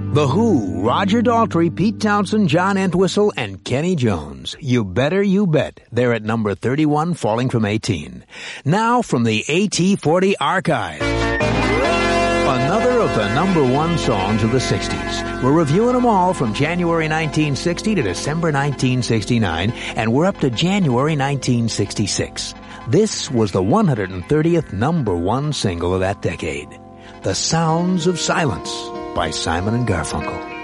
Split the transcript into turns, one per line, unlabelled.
The Who, Roger Daltrey, Pete Townsend, John Entwistle, and Kenny Jones. You Better You Bet. They're at number 31, falling from 18. Now from the AT40 archive. Another of the number one songs of the 60s. We're reviewing them all from January 1960 to December 1969, and we're up to January 1966. This was the 130th number one single of that decade. The Sounds of Silence by Simon and Garfunkel.